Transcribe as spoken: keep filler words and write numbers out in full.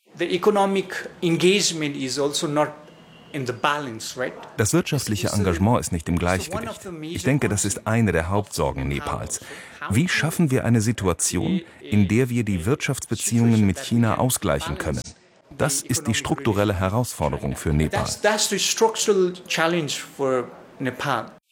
The economic engagement is also not in the balance, right? Das wirtschaftliche Engagement ist nicht im Gleichgewicht. Ich denke, das ist eine der Hauptsorgen Nepals. Wie schaffen wir eine Situation, in der wir die Wirtschaftsbeziehungen mit China ausgleichen können? Das ist die strukturelle Herausforderung für Nepal. That's the structural challenge for Nepal.